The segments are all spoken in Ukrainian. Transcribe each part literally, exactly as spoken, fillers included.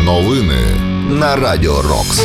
Новини на Радіо Рокс.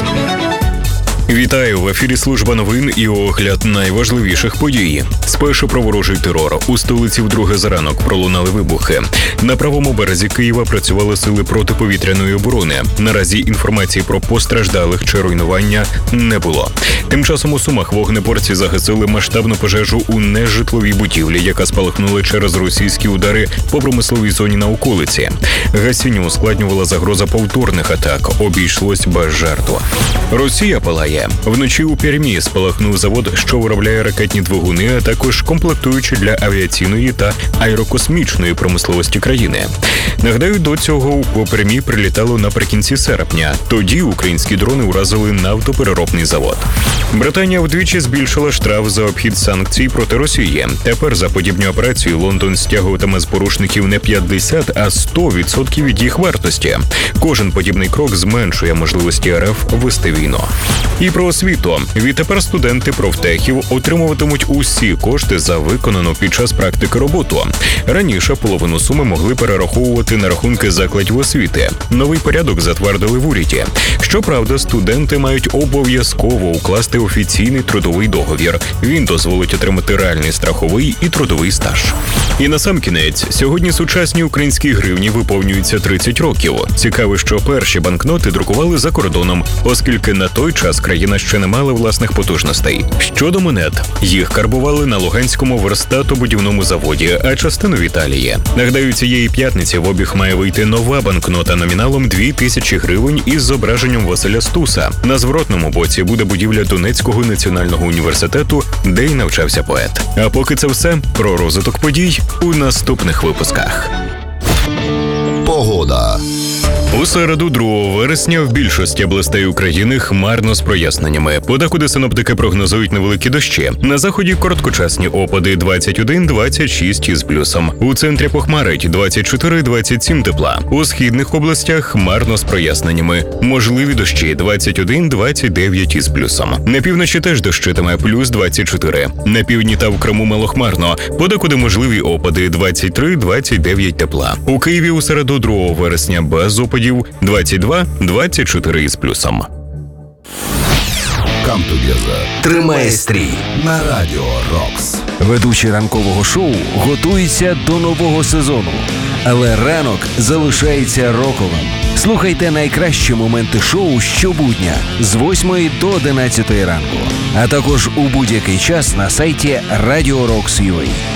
Вітаю! В ефірі служба новин і огляд найважливіших подій. Спершу про ворожий терор. У столиці вдруге за ранок пролунали вибухи. На правому березі Києва працювали сили протиповітряної оборони. Наразі інформації про постраждалих чи руйнування не було. Тим часом у Сумах вогнеборці загасили масштабну пожежу у нежитловій будівлі, яка спалахнула через російські удари по промисловій зоні на околиці. Гасінню ускладнювала загроза повторних атак. Обійшлось без жертв. Росія палає. Вночі у Пермі спалахнув завод, що виробляє ракетні двигуни, а також комплектуючі для авіаційної та аерокосмічної промисловості країни. Нагадаю, до цього у Пермі прилітало наприкінці серпня. Тоді українські дрони уразили нафтопереробний завод. Британія вдвічі збільшила штраф за обхід санкцій проти Росії. Тепер за подібні операції Лондон стягуватиме з порушників не п'ятдесят, а сто відсотків від їх вартості. Кожен подібний крок зменшує можливості РФ вести війну. І про освіту. Відтепер студенти профтехів отримуватимуть усі кошти за виконану під час практики роботу. Раніше половину суми могли перераховувати на рахунки закладів освіти. Новий порядок затвердили в уряді. Щоправда, студенти мають обов'язково укласти офіційний трудовий договір. Він дозволить отримати реальний страховий і трудовий стаж. І насамкінець, сьогодні сучасній українській гривні виповнюється тридцять років. Цікаво, що перші банкноти друкували за кордоном, оскільки на той час країна ще не мала власних потужностей. Щодо монет, їх карбували на Луганському верстатобудівному заводі, а частину в Італії. Нагадаю, цієї п'ятниці в обіг має вийти нова банкнота номіналом дві тисячі гривень із зображенням Василя Стуса. На зворотному боці буде будівля Донецького національного університету, де й навчався поет. А поки це все, про розвиток подій у наступних випусках. Погода. У середу, другого вересня, в більшості областей України хмарно з проясненнями. Подекуди синоптики прогнозують невеликі дощі. На заході короткочасні опади двадцять один - двадцять шість із плюсом. У центрі похмарить двадцять чотири - двадцять сім тепла. У східних областях хмарно з проясненнями. Можливі дощі двадцять один - двадцять дев'ять із плюсом. На півночі теж дощитиме плюс двадцять чотири. На півдні та в Криму малохмарно. Подекуди можливі опади двадцять три - двадцять дев'ять тепла. У Києві у середу, другого вересня без опадів двадцять два - двадцять чотири із плюсом. Come together. Тримає стрій На Радіо Рокс. Ведучий ранкового шоу готується до нового сезону, але ранок залишається роковим. Слухайте найкращі моменти шоу щобудня з восьмої до одинадцятої ранку, а також у будь-який час на сайті радіо рокс крапка ю а.